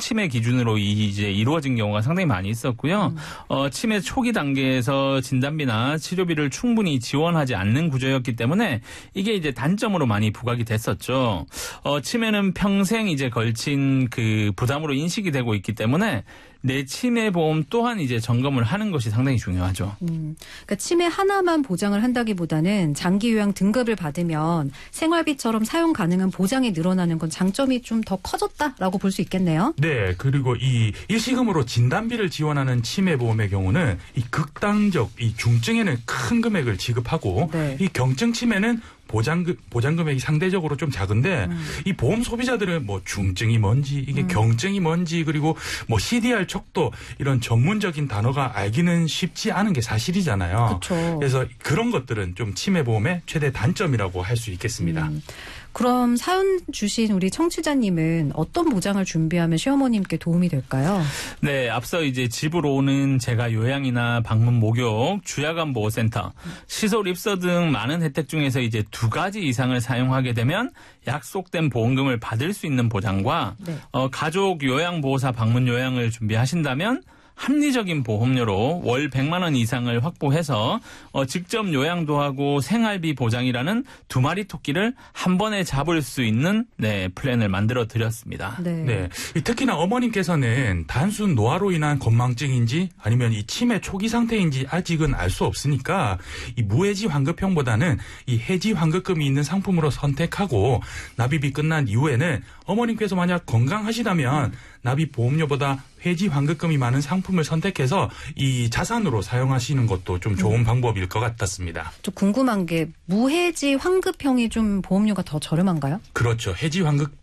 치매 기준으로 이제 이루어진 경우가 상당히 많이 있었고요. 치매 초기 단계에서 진단비나 치료비를 충분히 지원하지 않는 구조였기 때문에 이게 이제 단점으로 많이 부각이 됐었죠. 치매는 평생 이제 걸친 그 부담으로 인식이 되고 있기 때문에 내 치매 보험 또한 이제 점검을 하는 것이 상당히 중요하죠. 그러니까 치매 하나만 보장을 한다기보다는 장기 요양 등급을 받으면 생활비처럼 사용 가능한 보장이 늘어나는 건 장점이 좀 더 커졌다라고 볼 수 있겠네요. 네, 그리고 이 일시금으로 진단비를 지원하는 치매 보험의 경우는 이 극단적 이 중증에는 큰 금액을 지급하고 네. 이 경증 치매는 보장 금액이 상대적으로 좀 작은데 이 보험 소비자들은 뭐 중증이 뭔지 이게 경증이 뭔지 그리고 뭐 CDR 척도 이런 전문적인 단어가 알기는 쉽지 않은 게 사실이잖아요. 그쵸. 그래서 그런 것들은 좀 치매 보험의 최대 단점이라고 할 수 있겠습니다. 그럼 사연 주신 우리 청취자님은 어떤 보장을 준비하면 시어머님께 도움이 될까요? 네, 앞서 이제 집으로 오는 재가 요양이나 방문 목욕, 주야간 보호센터, 시설 입소 등 많은 혜택 중에서 이제 2가지 이상을 사용하게 되면 약속된 보험금을 받을 수 있는 보장과 네. 가족 요양보호사 방문 요양을 준비하신다면 합리적인 보험료로 월 100만 원 이상을 확보해서 직접 요양도 하고 생활비 보장이라는 2마리 토끼를 한 번에 잡을 수 있는 플랜을 만들어 드렸습니다. 네. 네. 특히나 어머님께서는 단순 노화로 인한 건망증인지 아니면 이 치매 초기 상태인지 아직은 알 수 없으니까 이 무해지 환급형보다는 이 해지 환급금이 있는 상품으로 선택하고 납입이 끝난 이후에는 어머님께서 만약 건강하시다면 납입 보험료보다 해지 환급금이 많은 상품을 선택해서 이 자산으로 사용하시는 것도 좀 좋은 방법일 것 같았습니다. 좀 궁금한 게 무해지 환급형이 좀 보험료가 더 저렴한가요? 그렇죠. 해지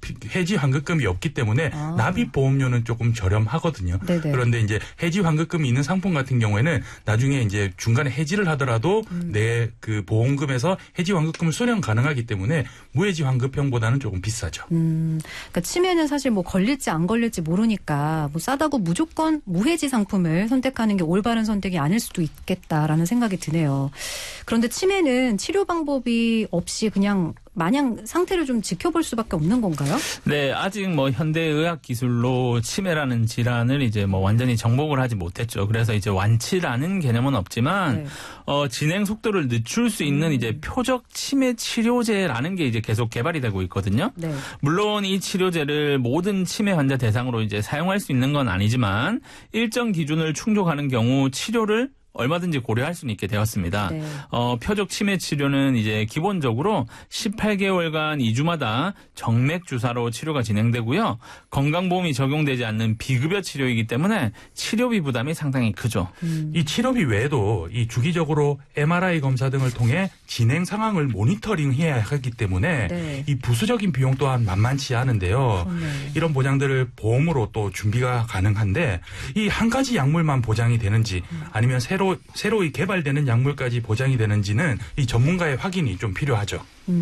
환급금이 없기 때문에 납입 보험료는 조금 저렴하거든요. 네네. 그런데 이제 해지 환급금이 있는 상품 같은 경우에는 나중에 이제 중간에 해지를 하더라도 내 그 보험금에서 해지 환급금을 수령 가능하기 때문에 무해지 환급형보다는 조금 비싸죠. 그러니까 치매는 사실 뭐 걸릴지 안 걸릴지 모르니까 뭐 싸다고 무조건 무해지 상품을 선택하는 게 올바른 선택이 아닐 수도 있겠다라는 생각이 드네요. 그런데 치매는 치료 방법이 없이 그냥 마냥 상태를 좀 지켜볼 수밖에 없는 건가요? 네, 아직 뭐 현대의학 기술로 치매라는 질환을 이제 뭐 완전히 정복을 하지 못했죠. 그래서 이제 완치라는 개념은 없지만 진행 속도를 늦출 수 있는 이제 표적 치매 치료제라는 게 이제 계속 개발이 되고 있거든요. 네. 물론 이 치료제를 모든 치매 환자 대상으로 이제 사용할 수 있는 건 아니지만 일정 기준을 충족하는 경우 치료를 얼마든지 고려할 수는 있게 되었습니다. 네. 표적 치매 치료는 이제 기본적으로 18개월간 2주마다 정맥 주사로 치료가 진행되고요. 건강보험이 적용되지 않는 비급여 치료이기 때문에 치료비 부담이 상당히 크죠. 이 치료비 외에도 이 주기적으로 MRI 검사 등을 통해 진행 상황을 모니터링해야 하기 때문에 네. 이 부수적인 비용 또한 만만치 않은데요. 이런 보장들을 보험으로 또 준비가 가능한데 이 한 가지 약물만 보장이 되는지 아니면 새로 개발되는 약물까지 보장이 되는지는 이 전문가의 확인이 좀 필요하죠.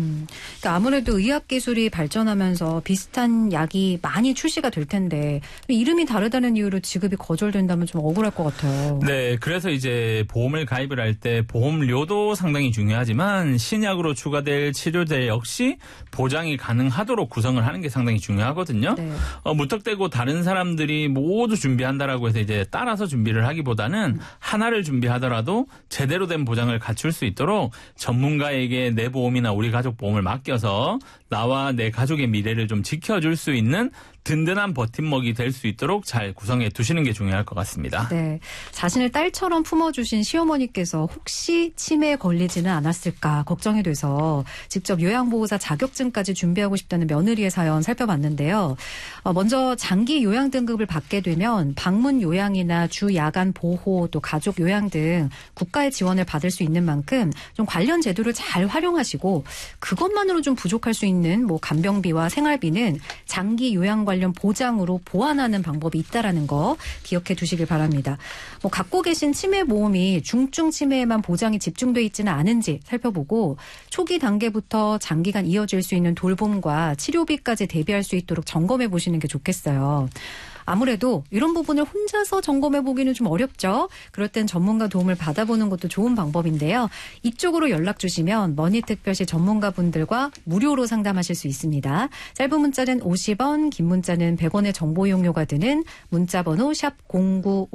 그러니까 아무래도 의학 기술이 발전하면서 비슷한 약이 많이 출시가 될 텐데 이름이 다르다는 이유로 지급이 거절된다면 좀 억울할 것 같아요. 네, 그래서 이제 보험을 가입을 할 때 보험료도 상당히 중요하지만 신약으로 추가될 치료제 역시 보장이 가능하도록 구성을 하는 게 상당히 중요하거든요. 네. 무턱대고 다른 사람들이 모두 준비한다라고 해서 이제 따라서 준비를 하기보다는 하나를 준비하더라도 제대로 된 보장을 갖출 수 있도록 전문가에게 내 보험이나 우리 가족 보험을 맡겨서 나와 내 가족의 미래를 좀 지켜줄 수 있는 든든한 버팀목이 될 수 있도록 잘 구성해 두시는 게 중요할 것 같습니다. 네, 자신을 딸처럼 품어주신 시어머니께서 혹시 치매에 걸리지는 않았을까 걱정이 돼서 직접 요양보호사 자격증까지 준비하고 싶다는 며느리의 사연 살펴봤는데요. 먼저 장기 요양 등급을 받게 되면 방문 요양이나 주 야간 보호 또 가족 요양 등 국가의 지원을 받을 수 있는 만큼 좀 관련 제도를 잘 활용하시고 그것만으로 좀 부족할 수 있는 뭐 간병비와 생활비는 장기 요양 관련 보장으로 보완하는 방법이 있다라는 거 기억해 두시길 바랍니다. 뭐 갖고 계신 치매 보험이 중증 치매에만 보장이 집중돼 있지는 않은지 살펴보고 초기 단계부터 장기간 이어질 수 있는 돌봄과 치료비까지 대비할 수 있도록 점검해 보시는 게 좋겠어요. 아무래도 이런 부분을 혼자서 점검해 보기는 좀 어렵죠. 그럴 땐 전문가 도움을 받아보는 것도 좋은 방법인데요. 이쪽으로 연락 주시면 머니특별시 전문가분들과 무료로 상담하실 수 있습니다. 짧은 문자는 50원, 긴 문자는 100원의 정보 이용료가 드는 문자번호 샵09